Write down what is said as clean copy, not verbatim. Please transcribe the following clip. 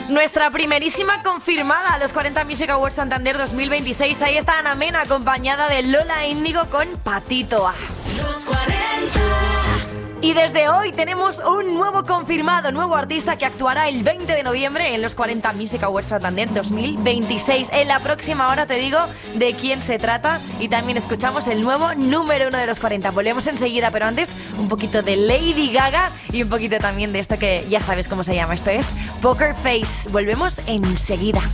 Nuestra primerísima confirmada a los 40 Music Awards Santander 2026. Ahí está Ana Mena, acompañada de Lola Índigo con Patito A. Los 40. Y desde hoy tenemos un nuevo confirmado, nuevo artista que actuará el 20 de noviembre en los 40 Music Awards Santander 2026. En la próxima hora te digo de quién se trata y también escuchamos el nuevo número 1 de los 40. Volvemos enseguida, pero antes un poquito de Lady Gaga y un poquito también de esto que ya sabes cómo se llama. Esto es Poker Face. Volvemos enseguida.